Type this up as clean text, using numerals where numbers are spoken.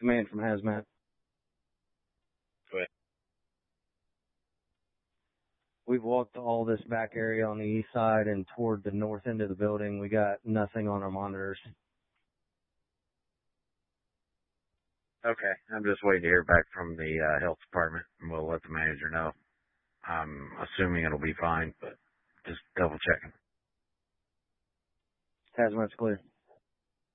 Command from Hazmat. Go ahead. We've walked all this back area on the east side and toward the north end of the building. We got nothing on our monitors. Okay, I'm just waiting to hear back from the health department, and we'll let the manager know. I'm assuming it'll be fine, but just double checking. Hazmat's clear.